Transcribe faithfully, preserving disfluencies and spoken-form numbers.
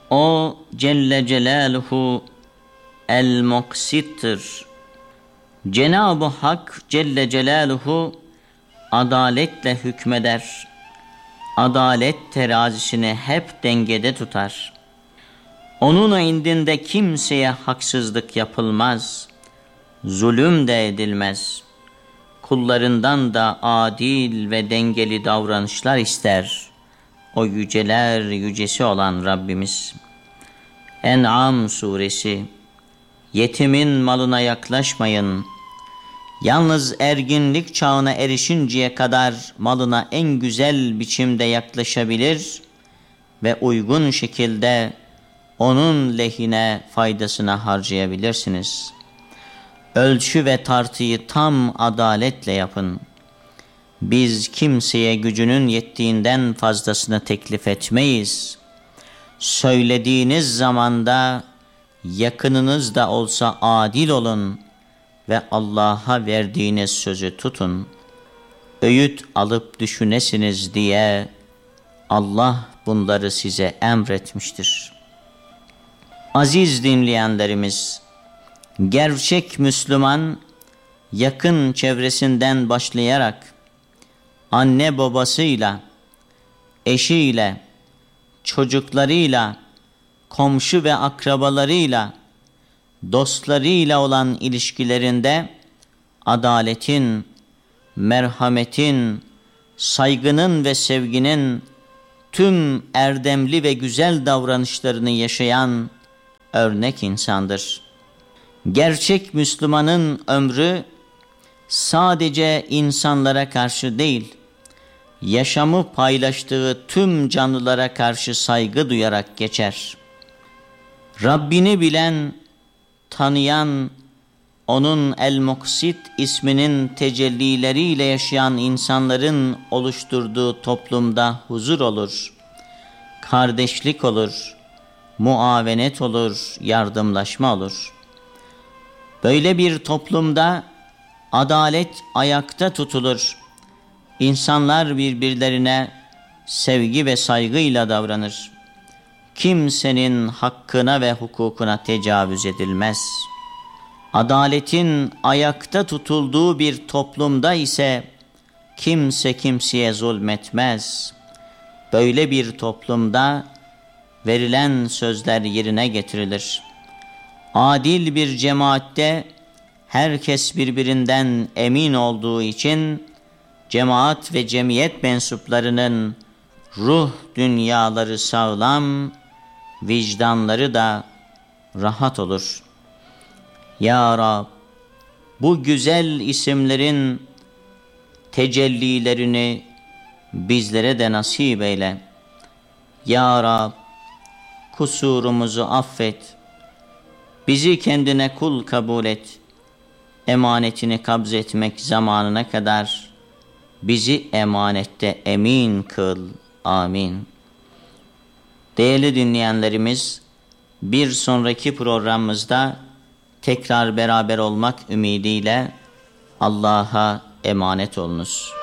O Celle Celaluhu El-Muksit'tir. Cenab-ı Hak Celle Celaluhu adaletle hükmeder. Adalet terazisini hep dengede tutar. Onun indinde kimseye haksızlık yapılmaz, zulüm de edilmez. Kullarından da adil ve dengeli davranışlar ister o yüceler yücesi olan Rabbimiz. En'am suresi. Yetimin malına yaklaşmayın. Yalnız erginlik çağına erişinceye kadar malına en güzel biçimde yaklaşabilir ve uygun şekilde onun lehine, faydasına harcayabilirsiniz. Ölçü ve tartıyı tam adaletle yapın. Biz kimseye gücünün yettiğinden fazlasını teklif etmeyiz. Söylediğiniz zamanda yakınınız da olsa adil olun ve Allah'a verdiğiniz sözü tutun. Öğüt alıp düşünesiniz diye Allah bunları size emretmiştir. Aziz dinleyenlerimiz, gerçek Müslüman yakın çevresinden başlayarak anne babasıyla, eşiyle, çocuklarıyla, komşu ve akrabalarıyla, dostlarıyla olan ilişkilerinde adaletin, merhametin, saygının ve sevginin tüm erdemli ve güzel davranışlarını yaşayan örnek insandır. Gerçek Müslümanın ömrü sadece insanlara karşı değil, yaşamı paylaştığı tüm canlılara karşı saygı duyarak geçer. Rabbini bilen, tanıyan, onun El-Muksit isminin tecellileriyle yaşayan insanların oluşturduğu toplumda huzur olur, kardeşlik olur, muavenet olur, yardımlaşma olur. Böyle bir toplumda adalet ayakta tutulur. İnsanlar birbirlerine sevgi ve saygıyla davranır. Kimsenin hakkına ve hukukuna tecavüz edilmez. Adaletin ayakta tutulduğu bir toplumda ise kimse kimseye zulmetmez. Böyle bir toplumda verilen sözler yerine getirilir. Adil bir cemaatte herkes birbirinden emin olduğu için cemaat ve cemiyet mensuplarının ruh dünyaları sağlam, vicdanları da rahat olur. Ya Rab, bu güzel isimlerin tecellilerini bizlere de nasip eyle. Ya Rab, kusurumuzu affet. Bizi kendine kul kabul et. Emanetini kabz etmek zamanına kadar bizi emanette emin kıl. Amin. Değerli dinleyenlerimiz, bir sonraki programımızda tekrar beraber olmak ümidiyle Allah'a emanet olunuz.